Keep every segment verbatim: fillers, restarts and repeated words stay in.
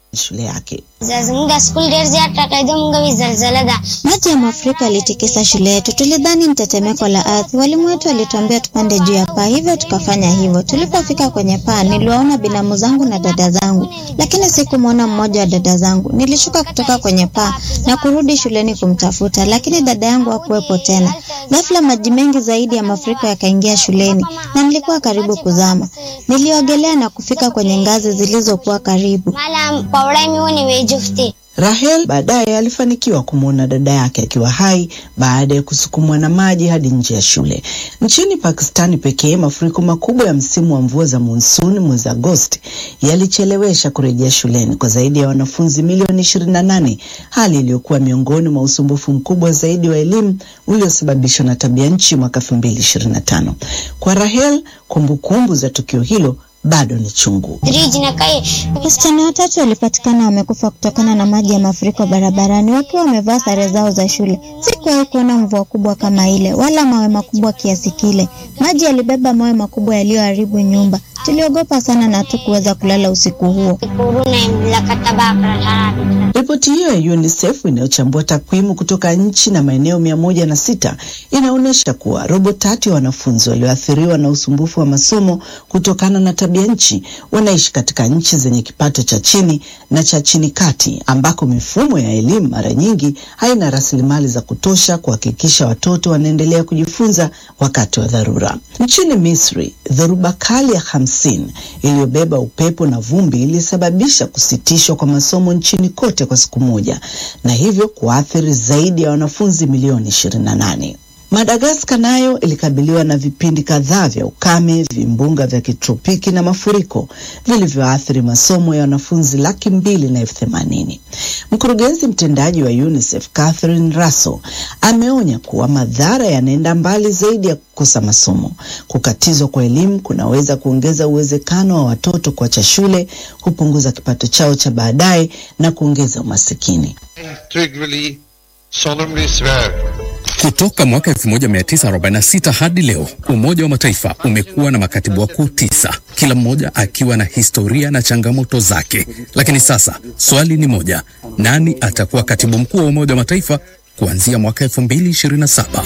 shule yake. Maji ya mafuriko yalitikisa shule yetu. Tulidhani ni tetemeko la ardhi. Walimu wetu walituambia tupande juu ya paa, hivyo tukafanya hivyo. Tulipofika kwenye paa, niliwaona binamu zangu na dada zangu, lakini sikumwona mmoja wa dada zangu. Nilishuka kutoka kwenye paa na kurudi shuleni kumtafuta, lakini dada yangu hakuwepo tena. Ghafla maji mengi zaidi ya mafuriko yakaingia shuleni na nilikuwa karibu kuzama. Niliogelea na kufika kwenye ngazi zilizokuwa karibu. Rahel baadaye alifanikiwa kumuona dada yake akiwa hai baada ya kusukumwa na maji hadi nje ya shule. Nchini Pakistani pekee, mafuriko makubwa ya msimu wa mvua za monsoon mwezi Agosti yalichelewesha kurejea shuleni kwa zaidi ya wanafunzi milioni ishirini na nane, hali iliyokuwa miongoni mwa usumbufu mkubwa zaidi wa elimu uliosababishwa na tabia nchi mwaka elfu mbili ishirini na tano. Kwa Rahel, kumbukumbu za tukio hilo bado ni chungu. Wasichana watatu walipatikana wamekufa kutokana na maji ya mafuriko barabarani wakiwa wamevaa sare zao za shule. Sikuwahi kuona mvua kubwa kama ile wala mawe makubwa kiasi kile. Maji yalibeba mawe makubwa yaliyoharibu nyumba. Tuliogopa sana na hatukuweza kulala usiku huo. Ripoti hiyo ya UNICEF inayochambua takwimu kutoka nchi na maeneo mia moja na sita inaonyesha kuwa robo tatu ya wanafunzi walioathiriwa na usumbufu wa masomo kutokana na tabia nchi wanaishi katika nchi zenye kipato cha chini na cha chini kati, ambako mifumo ya elimu mara nyingi haina rasilimali za kutosha kuhakikisha watoto wanaendelea kujifunza wakati wa dharura. Nchini Misri, dhoruba kali ya hamsini iliyobeba upepo na vumbi ilisababisha kusitishwa kwa masomo nchini kote kwa siku moja, na hivyo kuathiri zaidi ya wanafunzi milioni ishirini na nane. Madagascar nayo ilikabiliwa na vipindi kadhaa vya ukame, vimbunga vya kitropiki na mafuriko vilivyoathiri masomo ya wanafunzi laki mbili na elfu themanini. Mkurugenzi mtendaji wa UNICEF Catherine Russell ameonya kuwa madhara yanaenda mbali zaidi ya kukosa masomo. Kukatizwa kwa elimu kunaweza kuongeza uwezekano wa watoto kuacha shule, kupunguza kipato chao cha baadaye na kuongeza umasikini. Kutoka mwaka elfu moja mia tisa arobaini na sita hadi leo, Umoja wa Mataifa umekuwa na makatibu wakuu tisa, kila mmoja akiwa na historia na changamoto zake. Lakini sasa swali ni moja: nani atakuwa katibu mkuu wa Umoja wa Mataifa kuanzia mwaka elfu mbili ishirini na saba?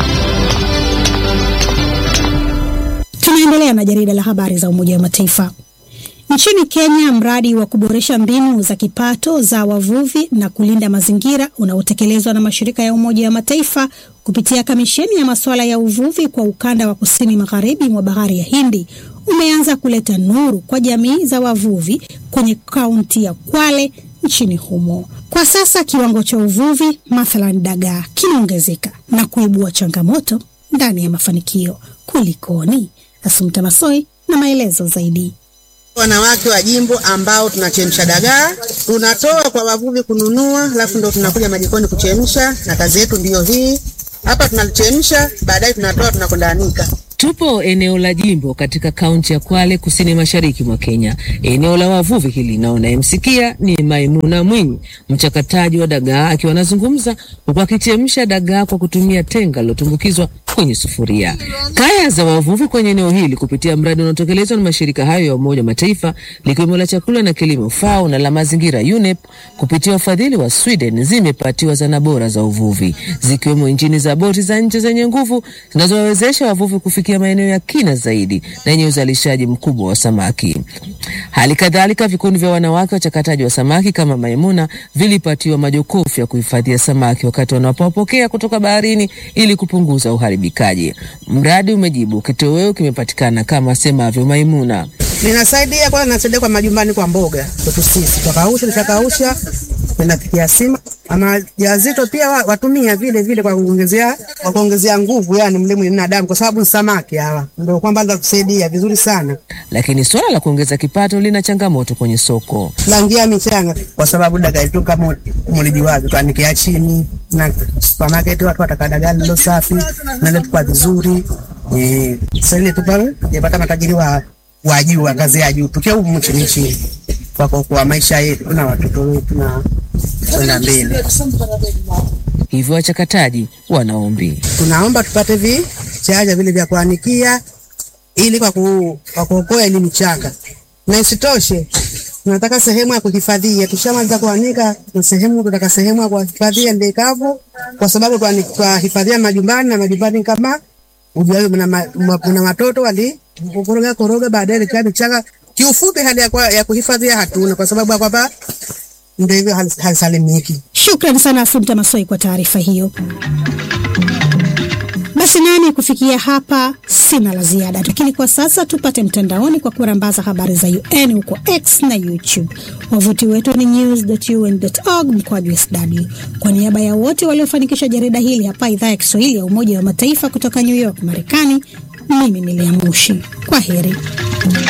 Tunaendelea na jarida la habari za Umoja wa Mataifa. Nchini Kenya, mradi wa kuboresha mbinu za kipato za wavuvi na kulinda mazingira unaotekelezwa na mashirika ya Umoja wa Mataifa kupitia kamisheni ya masuala ya uvuvi kwa ukanda wa kusini magharibi mwa bahari ya Hindi umeanza kuleta nuru kwa jamii za wavuvi kwenye kaunti ya Kwale nchini humo. Kwa sasa kiwango cha uvuvi, mathalan dagaa, kinaongezeka na kuibua changamoto ndani ya mafanikio. Kulikoni? Asumta Masoi na maelezo zaidi. Wanawake wa jimbo ambao tunachemsha dagaa, tunatoa kwa wavuvi kununua, alafu ndo tunakuja majikoni kuchemsha, na kazi yetu ndio hii. Hapa tunachemsha, baadaye tunatoa tunakwenda anika. Tupo eneo la jimbo katika kaunti ya Kwale kusini mashariki mwa Kenya. Eneo la wavuvi hili na unayemsikia ni Maimuna Mwinyi, mchakataji wa dagaa, akiwa anazungumza huku akichemsha dagaa kwa kutumia tenga lilotumbukizwa kwenye sufuria. Kaya za wavuvi kwenye eneo hili kupitia mradi unaotekelezwa na mashirika hayo ya Umoja wa Mataifa likiwemo la chakula na kilimo F A O na la mazingira U N E P kupitia ufadhili wa Sweden zimepatiwa zana bora za uvuvi, zikiwemo injini za boti za nje zenye nguvu zinazowawezesha wavuvi kufikia maeneo ya kina zaidi na yenye uzalishaji mkubwa wa samaki. Hali kadhalika vikundi vya wanawake wachakataji wa samaki kama Maimuna vilipatiwa majokofu ya kuhifadhia samaki wakati wanapopokea kutoka baharini ili kupunguza uharibikaji. Mradi umejibu kitoweo kimepatikana kama asemavyo Maimuna. Linasaidia kwa nasaidia kwa majumbani kwa mboga. Kwetu sisi tukausha tukausha tunapikia sima. Ama jazito pia watumia vile vile kwa kuongezea kwa kuongezea nguvu, yani mlimu na damu, kwa sababu samaki hawa ndio kwamba ndio kusaidia vizuri sana. Lakini swala la kuongeza kipato lina changamoto kwenye soko. Langia michanga kwa sababu dagaa tu kama mlijiwazi tuanikia chini, na supermarket watu watakadagaa lilo safi na ndio kwa vizuri. Eh, sasa ile tu pale yapata matajiri wa wa juu wa kazi ya juu tukia huko mchini chini kwa kwa maisha yetu na watoto wetu na kwenda mbele. Hivyo wachakataji wanaombi, tunaomba tupate vi chaja vile vya kuanikia ili kwa ku, kwa kuokoa elimu changa, na isitoshe tunataka sehemu ya kuhifadhia. Tushamaliza kuanika na sehemu, tunataka sehemu ya kuhifadhia ndio kavu, kwa sababu tunahifadhia majumbani na majumbani kama ujue mna kuna watoto wali kukoroga koroga baadaye kile changa. Kiufupi hali ya, ya kuhifadhia hatuna kwa sababu hapa ndio hivyo halisalimiki. Shukrani sana Assumpta Massoi kwa taarifa hiyo. Basi nani kufikia hapa sina la ziada, lakini kwa sasa tupate mtandaoni kwa kurambaza habari za U N huko X na YouTube. Wavuti wetu ni news dot u n dot org mkwaju S W. Kwa niaba ya wote waliofanikisha jarida hili hapa idhaa ya Kiswahili ya Umoja wa Mataifa kutoka New York, Marekani, mimi ni Lea Mushi. Kwa heri.